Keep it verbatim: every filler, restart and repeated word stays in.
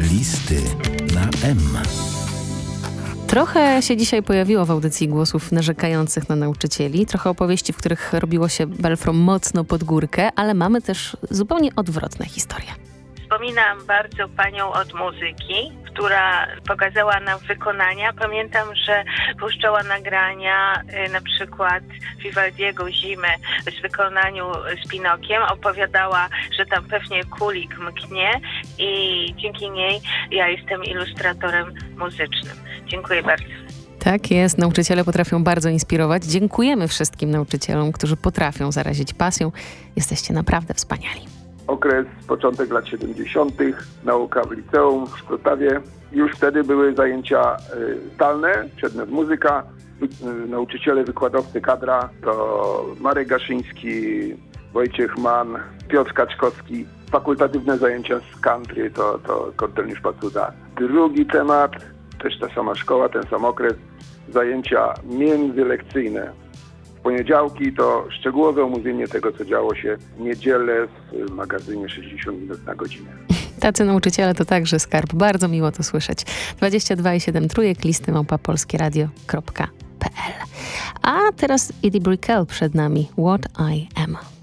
Listy na M. Trochę się dzisiaj pojawiło w audycji głosów narzekających na nauczycieli, trochę opowieści, w których robiło się Belfrom mocno pod górkę, ale mamy też zupełnie odwrotne historie. Wspominam bardzo panią od muzyki, która pokazała nam wykonania. Pamiętam, że puszczała nagrania y, na przykład Vivaldiego Zimy w wykonaniu z Pinokiem. Opowiadała, że tam pewnie kulik mknie i dzięki niej ja jestem ilustratorem muzycznym. Dziękuję bardzo. Tak jest, nauczyciele potrafią bardzo inspirować. Dziękujemy wszystkim nauczycielom, którzy potrafią zarazić pasją. Jesteście naprawdę wspaniali. Okres, początek lat siedemdziesiątych, nauka w liceum w Szprotawie. Już wtedy były zajęcia zdalne, przedmiot muzyka, nauczyciele, wykładowcy, kadra to Marek Gaszyński, Wojciech Mann, Piotr Kaczkowski. Fakultatywne zajęcia z country to, to Korneliusz Pacuda. Drugi temat, też ta sama szkoła, ten sam okres, zajęcia międzylekcyjne. W poniedziałki to szczegółowe omówienie tego, co działo się w niedzielę w magazynie sześćdziesiąt minut na godzinę. Tacy nauczyciele to także skarb. Bardzo miło to słyszeć. dwadzieścia dwa i siedem trójek, listy małpa polskieradio kropka p l. A teraz Eddie Brickell przed nami. What I Am.